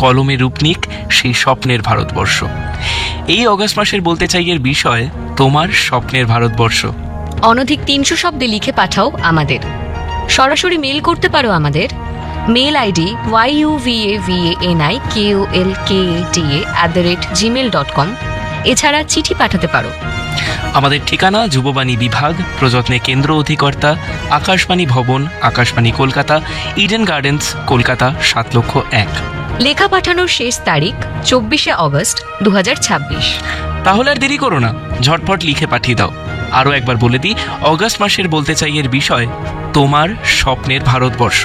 কলমে রূপ নিক সেই স্বপ্নের ভারতবর্ষ। এই অগাস্ট মাসের বলতে চাই এর বিষয় তোমার স্বপ্নের ভারতবর্ষ। অনধিক 300 শব্দে লিখে পাঠাও আমাদের। সরাসরি মেল করতে পারো আমাদের। Mail ID yuvavanakolkata@gmail.com। এছাড়া চিঠি পাঠাতে পারো। আমাদের ঠিকানা যুববাণী বিভাগ, প্রযত্নে কেন্দ্র অধিকর্তা, আকাশবাণী ভবন, আকাশবাণী কলকাতা, ইডেন গার্ডেন্স, কলকাতা 7,01,000। লেখা পাঠানোর শেষ তারিখ 24শে অগস্ট 2026। তাহলে আর দেরি করো না, ঝটপট লিখে পাঠিয়ে দাও। আরও একবার বলে দিই, অগাস্ট মাসের বলতে চাই এর বিষয় তোমার স্বপ্নের ভারতবর্ষ।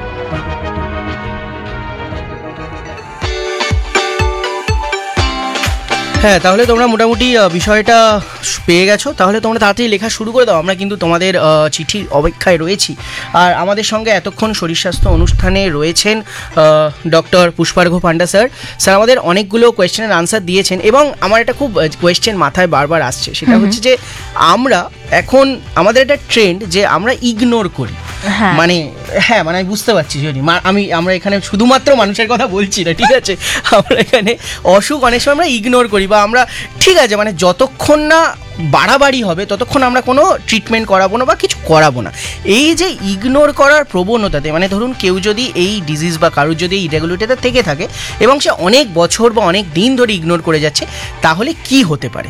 হ্যাঁ, তাহলে তোমরা মোটামুটি বিষয়টা পেয়ে গেছো। তাহলে তোমরা তাড়াতাড়ি লেখা শুরু করে দাও, আমরা কিন্তু তোমাদের চিঠির অপেক্ষায় রয়েছি। আর আমাদের সঙ্গে এতক্ষণ শরীর স্বাস্থ্য অনুষ্ঠানে রয়েছেন ডক্টর পুষ্পার্ঘ্য পান্ডা স্যার। স্যার আমাদের অনেকগুলো কোয়েশ্চেনের আনসার দিয়েছেন, এবং আমার একটা খুব কোয়েশ্চেন মাথায় বারবার আসছে, সেটা হচ্ছে যে আমরা এখন আমাদের একটা ট্রেন্ড যে আমরা ইগনোর করি। মানে হ্যাঁ, মানে আমি বুঝতে পারছি জনি, আমরা এখানে শুধুমাত্র মানুষের কথা বলছি না, ঠিক আছে? আমরা এখানে অসুখ অনেক সময় আমরা ইগনোর করি, বা আমরা ঠিক আছে মানে যতক্ষণ না বাড়াবাড়ি হবে ততক্ষণ আমরা কোনো ট্রিটমেন্ট করাবো না বা কিছু করাবো না। এই যে ইগনোর করার প্রবণতাতে, মানে ধরুন কেউ যদি এই ডিজিজ বা কারোর যদি এই ইরেগুলারিটিটা থেকে থাকে এবং সে অনেক বছর বা অনেক দিন ধরে ইগনোর করে যাচ্ছে, তাহলে কি হতে পারে?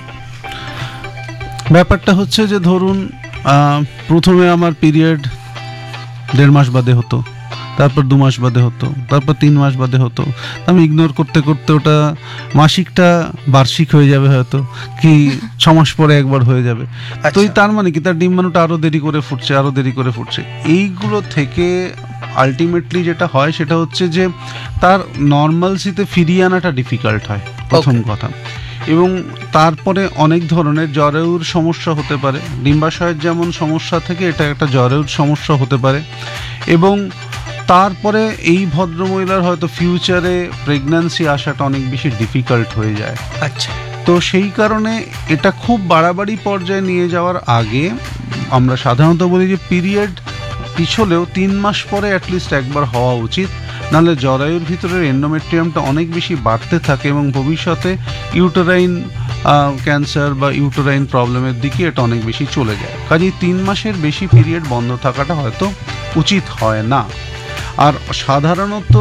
ব্যাপারটা হচ্ছে যে ধরুন প্রথমে আমার পিরিয়ড 1.5 মাস বাদে হতো, তারপর 2 মাস বাদে হতো, তারপর 3 মাস বাদে হতো। আমি ইগনোর করতে করতে ওটা মাসিকটা বার্ষিক হয়ে যাবে, হয়তো কি 6 মাস পরে একবার হয়ে যাবে। তো তার মানে কি তার ডিম্বাণুটা আরো দেরি করে ফুটছে। এইগুলো থেকে আলটিমেটলি যেটা হয় সেটা হচ্ছে যে তার নর্মালসিতে ফিরিয়ে আনাটা ডিফিকাল্ট হয়, প্রথম কথা। এবং তারপরে অনেক ধরনের জরায়ুর সমস্যা হতে পারে। ডিম্বাশয়ের যেমন সমস্যা থেকে এটা একটা জরায়ুর সমস্যা হতে পারে। এবং তারপরে এই ভদ্রমহিলার হয়তো ফিউচারে প্রেগন্যান্সি আসাটা অনেক বেশি ডিফিকাল্ট হয়ে যায়। আচ্ছা, তো সেই কারণে এটা খুব বাড়াবাড়ি পর্যায়ে নিয়ে যাওয়ার আগে আমরা সাধারণত বলি যে পিরিয়ড পিছলেও 3 মাস পরে অ্যাটলিস্ট একবার হওয়া উচিত, নাহলে জরায়ুর ভিতরের এন্ডোমেট্রিয়ামটা অনেক বেশি বাড়তে থাকে এবং ভবিষ্যতে ইউটেরাইন ক্যান্সার বা ইউটেরাইন প্রবলেমের দিকে এটা অনেক বেশি চলে যায়। কাজেই 3 মাসের বেশি পিরিয়ড বন্ধ থাকাটা হয়তো উচিত হয় না। আর সাধারণত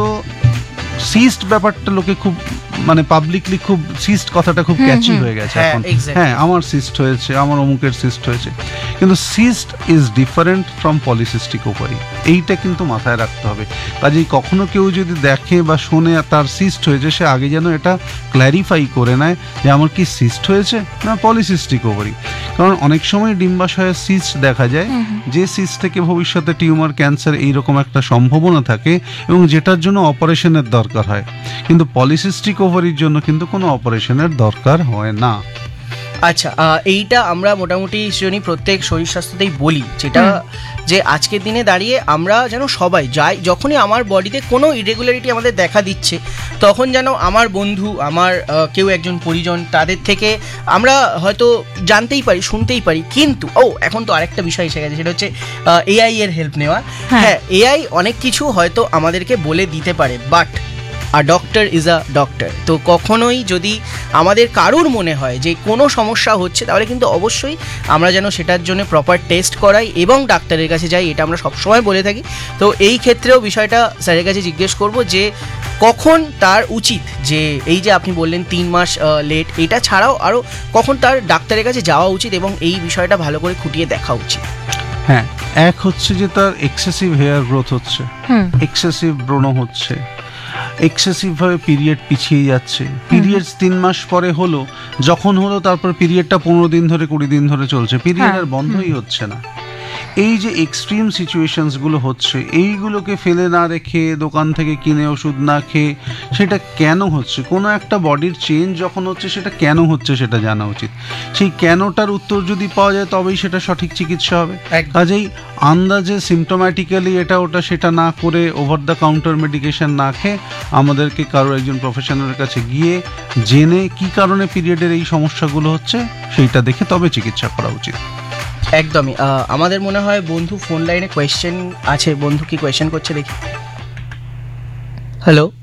সিস্ট ব্যাপারটা লোকে খুব মানে পাবলিকলি খুব সিস্ট কথাটা খুব ক্যাচি হয়ে গেছে এখন। হ্যাঁ, আমার সিস্ট হয়েছে, আমার অমুকের সিস্ট হয়েছে, কিন্তু cyst is different from polycystic ovary. এইটা কিন্তু মাথায় রাখতে হবে। কাজেই কখনো কেউ যদি দেখে বা শোনে তার সিস্ট হয়েছে, সে আগে যেন এটা ক্ল্যারিফাই করে নেয় যে আমার কি সিস্ট হয়েছে না পলিসিস্টিক ওভারি। কারণ অনেক সময় ডিম্বাশয়ের সিস্ট দেখা যায়, যে সিস্ট থেকে ভবিষ্যতে টিউমার, ক্যান্সার এইরকম একটা সম্ভাবনা থাকে এবং যেটার জন্য অপারেশনের দরকার হয়। কিন্তু পলিসিস্টিক ওভারির জন্য কিন্তু কোনো অপারেশনের দরকার হয় না। আচ্ছা, এইটা আমরা মোটামুটি প্রত্যেক শরীর স্বাস্থ্যতেই বলি, যেটা যে আজকের দিনে দাঁড়িয়ে আমরা যেন সবাই যাই, যখনই আমার বডিতে কোনো ইরেগুলারিটি আমাদের দেখা দিচ্ছে, তখন যেন আমার বন্ধু, আমার কেউ একজন পরিজন, তাদের থেকে আমরা হয়তো জানতেই পারি, শুনতেই পারি। কিন্তু এখন তো আরেকটা বিষয় এসে গেছে, সেটা হচ্ছে এআই এর হেল্প নেওয়া। হ্যাঁ, এআই অনেক কিছু হয়তো আমাদেরকে বলে দিতে পারে, but R doctor is a doctor. তো কখনোই যদি আমাদের কারুর মনে হয় যে কোনো সমস্যা হচ্ছে, তাহলে কিন্তু অবশ্যই আমরা যেন সেটার জন্য প্রপার টেস্ট করাই এবং ডাক্তারের কাছে যাই, এটা আমরা সবসময় বলে থাকি। তো এই ক্ষেত্রেও বিষয়টা স্যারের কাছে জিজ্ঞেস করব যে কখন তার উচিত, যে এই যে আপনি বললেন 3 মাস লেট, এটা ছাড়াও আরও কখন তার ডাক্তারের কাছে যাওয়া উচিত এবং এই বিষয়টা ভালো করে খুঁটিয়ে দেখা উচিত? হ্যাঁ, এক হচ্ছে যে তার এক্সেসিভ হেয়ার গ্রোথ হচ্ছে, এক্সেসিভ ব্রণ হচ্ছে, এক্সেসিভভাবে পিরিয়ড পিছিয়ে যাচ্ছে। পিরিয়ড 3 মাস পরে হলো, যখন হলো তারপর পিরিয়ডটা 15 দিন ধরে 20 দিন ধরে চলছে, পিরিয়ড আর বন্ধই হচ্ছে না। এই যে এক্সট্রিম সিচুয়েশনসগুলো হচ্ছে, এইগুলোকে ফেলে না রেখে দোকান থেকে কিনে ওষুধ না খেয়ে সেটা কেন হচ্ছে, কোনো একটা বডির চেঞ্জ যখন হচ্ছে সেটা কেন হচ্ছে সেটা জানা উচিত। সেই কেনটার উত্তর যদি পাওয়া যায় তবেই সেটা সঠিক চিকিৎসা হবে। কাজেই আন্দাজে সিমটোম্যাটিক্যালি এটা ওটা সেটা না করে ওভার দ্য কাউন্টার মেডিকেশন না খেয়ে আমাদেরকে কারো একজন প্রফেশনালের কাছে গিয়ে জেনে কি কারণে পিরিয়ডের এই সমস্যাগুলো হচ্ছে সেইটা দেখে তবে চিকিৎসা করা উচিত। একদমই। আমাদের মনে হয় বন্ধু ফোন লাইনে কোয়েশ্চেন আছে, বন্ধু কি কোয়েশ্চেন করছে দেখি। হ্যালো।